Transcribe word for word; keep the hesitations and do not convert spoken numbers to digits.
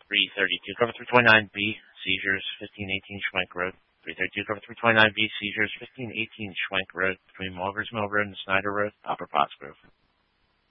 three thirty-two, cover three twenty-nine B, seizures, fifteen eighteen Schwenk Road. three thirty-two, cover three twenty-nine B, seizures, fifteen eighteen Schwenk Road, between Maugers Mill Road and Snyder Road, Upper Pottsgrove.